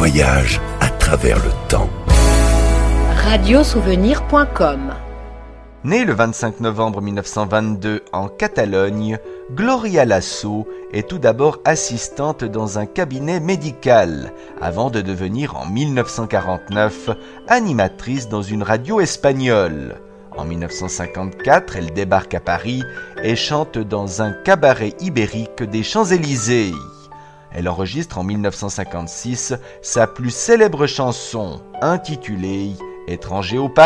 voyage à travers le temps. Radiosouvenir.com. Née le 25 novembre 1922 en Catalogne, Gloria Lasso est tout d'abord assistante dans un cabinet médical, avant de devenir en 1949 animatrice dans une radio espagnole. En 1954, elle débarque à Paris et chante dans un cabaret ibérique des Champs-Élysées. Elle enregistre en 1956 sa plus célèbre chanson, intitulée « Étranger au paradis ».